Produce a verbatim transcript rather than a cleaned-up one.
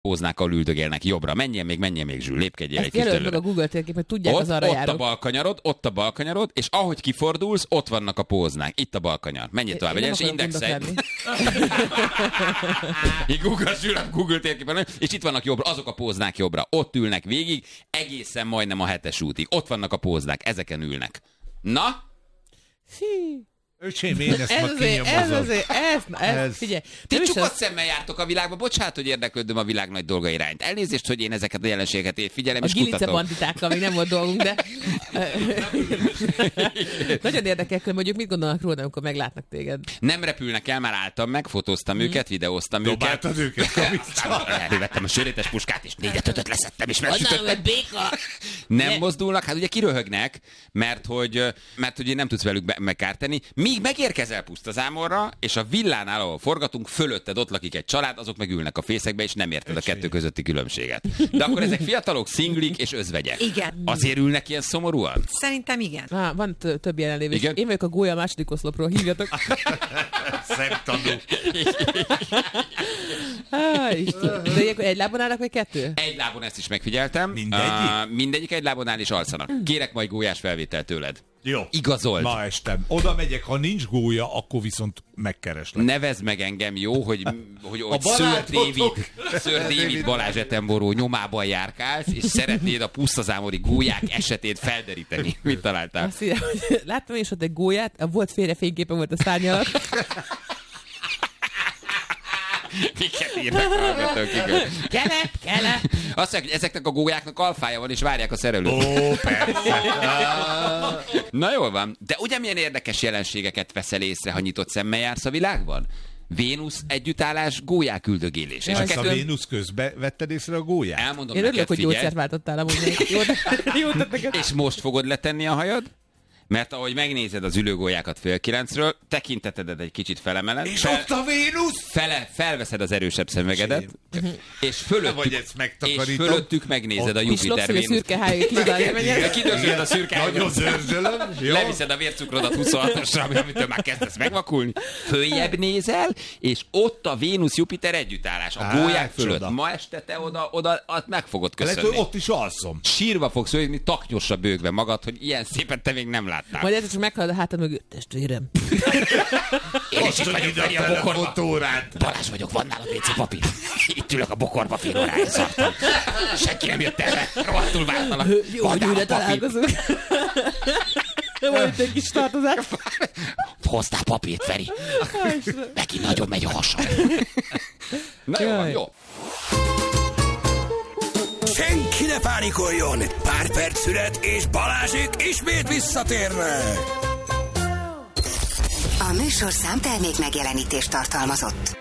póznákkal üldögélnek jobbra. Menjen még, menjen még, Zsül, lépkedjél ezt egy kis előre. Meg a Google térképet, tudják ott, az arra ott járok. a balkanyarod, ott a balkanyarod, és ahogy kifordulsz, ott vannak a póznák. Itt a balkanyar. Menjél tovább, Én nem egyenes akarok indexelj. lenni. Google, Zsül, a Google térképen, és itt vannak jobbra, azok a póznák jobbra. Ott ülnek végig, egészen majdnem a hetes útig. Ott vannak a póznák, ezeken ülnek. Na? Hí. Öcsém, én ezt Ez ma azért, ez kinyomozom. azért, ez, na, ez, Ez. figyelj. Ti nem is csukott az- szemmel jártok a világba, bocsánat, hogy érdeklődöm a világ nagy dolga irányt. Elnézést, hogy én ezeket a jelenségeket figyelem A és gilice kutatom. banditákkal még nem volt dolgunk, de nagyon érdekel, hogy mondjuk mit gondolnak róla, amikor meglátnak téged. Nem repülnek el, már álltam meg, fotóztam hmm. őket, videóztam őket. Dobáltad őket, Kavica? Elővettem a sörétes puskát, és négyet ötöt leszettem, és Onnan megsütöttem. vett béka! Nem Ne. mozdulnak, hát ugye kiröhögnek, mert hogy, mert hogy nem tudsz velük be- megkárteni. Míg megérkezel Pusztazámorra, és a villánál, ahol forgatunk, fölötted ott lakik egy család, azok meg ülnek a fészekbe, és nem érted a kettő közötti különbséget. De akkor ezek fiatalok, szinglik és özvegyek. Igen. Azért ülnek ilyen szomorúan? Szerintem igen. Á, van t- több jelenlévő. Igen? Én vagyok a gólya a második oszlopról, hívjatok. Szemtanú. Á, Isten. De ilyenkor egy lábon állnak, vagy kettő? Egy lábon ezt is megfigyeltem. Mindegyik? Uh, mindegyik egy lábon áll és alszanak. Kérek majd gólyás felvételt tőled. Jó. Igazold. Ma estem. Oda megyek, ha nincs gólya, akkor viszont megkereslek. Nevezd meg engem, jó, hogy, hogy, hogy Sir barátotok. David, Sir David Balázs Attenborough nyomában járkálsz, és szeretnéd a pusztazámori gólyák esetét felderíteni. Mit találtál? Azt írja, hogy láttam én is ott egy gólyát, volt félre fényképe volt a szárny alatt. Miket írnak hallgatók? Kelep, kelep. Azt mondják, hogy ezeknek a gólyáknak alfája van, és várják a szerelőt. Ó, persze. Na jól van. De ugye milyen érdekes jelenségeket veszel észre, ha nyitott szemmel jársz a világban? Vénusz együttállás, gólyák üldögélés. És a Ezt a kettő... Vénusz közben vetted észre a gólyát? Elmondom Én neked, örülök, hogy figyelj. gyógyszert váltottál amúgy még. Jó, jó tett neked. És most fogod letenni a hajad? Mert ahogy megnézed az ülőgólyákat fél kilencről, tekintetedet egy kicsit felemeled. És fel, ott a Vénusz? fele, felveszed az erősebb szemüvegedet, és Vagy fölöttük, ezt és megtakarítom. fölöttük megnézed a Pislogsz, Jupiter hogy a Vénusz. szürke hájék lidája menjen. Kidörzsöd a szürke Nagyon hájék. zörzsölöm. Jó? Leviszed a vércukrodat huszonhatosra, amitől már kezdesz megvakulni. Följebb nézel, és ott a Vénusz-Jupiter együttállás. A Á, gólyák fölött. csoda. Ma este te oda, oda azt meg fogod Lehet, köszönni. hogy ott is alszom. Sírva fogsz ölni, taknyosra bőgve magad, hogy ilyen szépen te még nem láttál. Majd egyszer csak meghallod a hátad mögött, testvérem. Én is itt vagyok, Feri, a bokorba. telefonórát. Balázs vagyok, van nálam vé cé papír. Itt ülök a bokorba, fél órája szartam. Senki nem jött erre, rohadtul vártalak. Jó, Van hogy nálam újra papír. találkozunk. Van itt egy kis tartozás. Hoztál papírt, Feri. Neki nagyon megy a hasa. Na jó, van, Jaj. jó. Senki ne pánikoljon! Pár perc szület, és Balázsék ismét visszatérnek! A műsorszám termék megjelenítést tartalmazott.